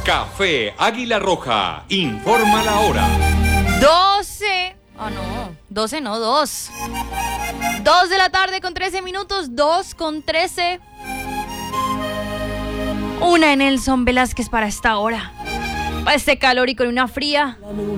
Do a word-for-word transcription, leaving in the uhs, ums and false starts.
Café Águila Roja, informa la hora. doce. Ah, oh, no. doce no, dos. dos de la tarde con trece minutos. dos con trece. Una en Nelson Velázquez para esta hora. Para este calor y con una fría.